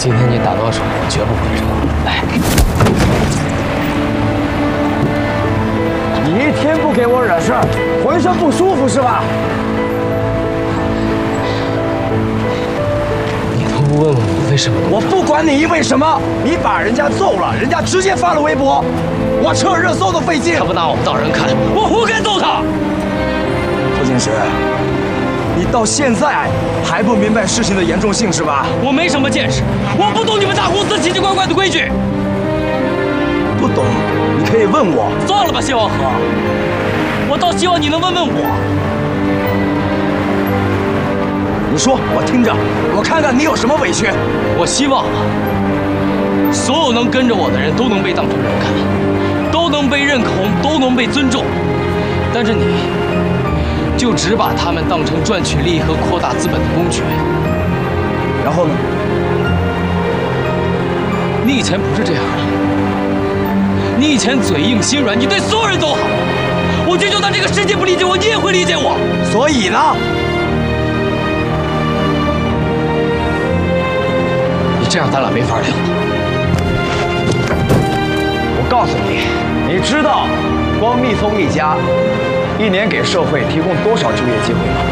今天你打断手，我绝不回头。来， 你一天不给我惹事儿，浑身不舒服是吧？ 你都不问问我为什么？ 我不管你为什么，你把人家揍了，人家直接发了微博，我撤热搜都费劲。 他不拿我们当人看，我活该揍他。 傅建石，你到现在还不明白事情的严重性是吧？ 我没什么见识，我不懂你们大公司奇奇怪怪的规矩。 不懂，你可以问我。 算了吧，谢望和，我倒希望你能问问我。 你说，我听着，我看看你有什么委屈。 我希望所有能跟着我的人都能被当成人看，都能被认同，都能被尊重。但是你，就只把他们当成赚取利益和扩大资本的工具。 然后呢？ 你以前不是这样的，你以前嘴硬心软，你对所有人都好。我觉得就算这个世界不理解我，你也会理解我。 所以呢？ 你这样咱俩没法聊。 我告诉你，你知道光密松一家一年给社会提供多少就业机会吗？